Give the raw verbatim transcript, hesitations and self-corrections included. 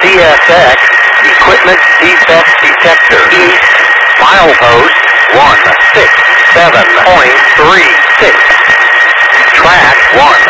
C S X, equipment defect detector. East, milepost one six seven point three six. Track one